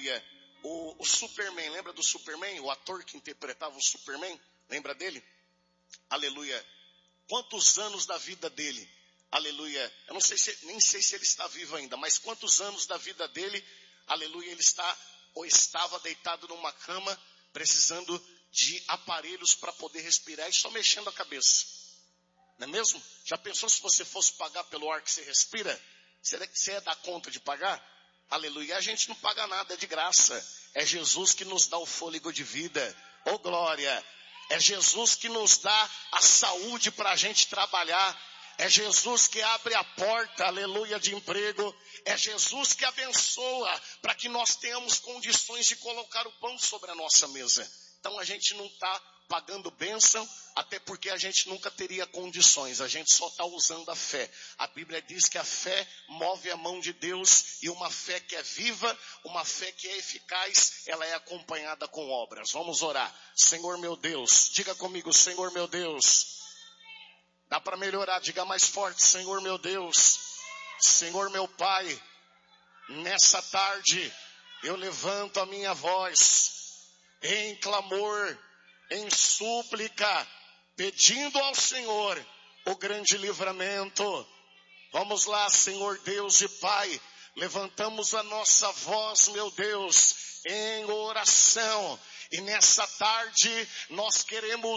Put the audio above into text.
aleluia. O Superman, lembra do Superman? O ator que interpretava o Superman, lembra dele? Aleluia. Quantos anos da vida dele, aleluia, eu não sei nem sei se ele está vivo ainda, mas quantos anos da vida dele, aleluia, ele está ou estava deitado numa cama, precisando de aparelhos para poder respirar e só mexendo a cabeça. Não é mesmo? Já pensou se você fosse pagar pelo ar que você respira? Você ia dar conta de pagar? Aleluia. A gente não paga nada, é de graça. É Jesus que nos dá o fôlego de vida. Oh glória. É Jesus que nos dá a saúde para a gente trabalhar. É Jesus que abre a porta, aleluia, de emprego. É Jesus que abençoa para que nós tenhamos condições de colocar o pão sobre a nossa mesa. Então a gente não está pagando bênção, até porque a gente nunca teria condições. A gente só está usando a fé. A Bíblia diz que a fé move a mão de Deus, e uma fé que é viva, uma fé que é eficaz, ela é acompanhada com obras. Vamos orar. Senhor meu Deus, diga comigo, Senhor meu Deus. Dá para melhorar, diga mais forte, Senhor meu Deus, Senhor meu Pai, nessa tarde eu levanto a minha voz em clamor, em súplica, pedindo ao Senhor o grande livramento. Vamos lá, Senhor Deus e Pai, levantamos a nossa voz, meu Deus, em oração. E nessa tarde nós queremos